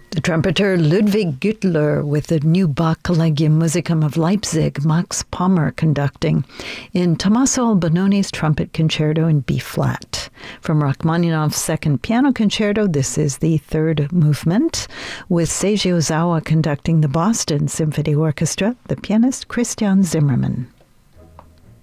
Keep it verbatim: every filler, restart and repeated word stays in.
The trumpeter Ludwig Güttler with the new Bach Collegium Musicum of Leipzig, Max Pommer conducting in Tommaso Albinoni's Trumpet Concerto in B-flat. From Rachmaninoff's Second Piano Concerto, this is the third movement, with Seiji Ozawa conducting the Boston Symphony Orchestra, the pianist Christian Zimmermann.